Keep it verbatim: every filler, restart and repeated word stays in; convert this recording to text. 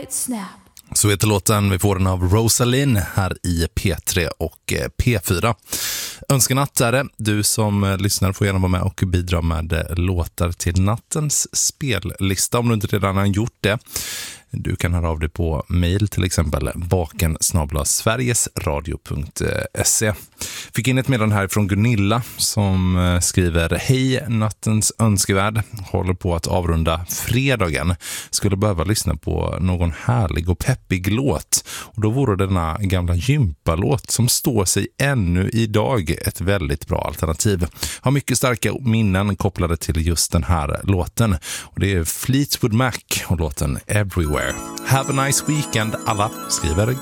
it snap. Så heter låten. Vi får den av Rosalind här i P tre och P fyra. Önskenatt är det. Du som lyssnar får gärna vara med och bidra med låtar till nattens spellista om du inte redan har gjort det. Du kan höra av dig på mejl till exempel baken snabel-a sverigesradio punkt se. Fick in ett meddelande här från Gunilla som skriver: Hej nattens önskevärd, håller på att avrunda fredagen. Skulle behöva lyssna på någon härlig och peppig låt. Och då vore denna gamla gympalåt som står sig ännu idag ett väldigt bra alternativ. Har mycket starka minnen kopplade till just den här låten. Och det är Fleetwood Mac och låten Everywhere. Have a nice weekend alla, skriver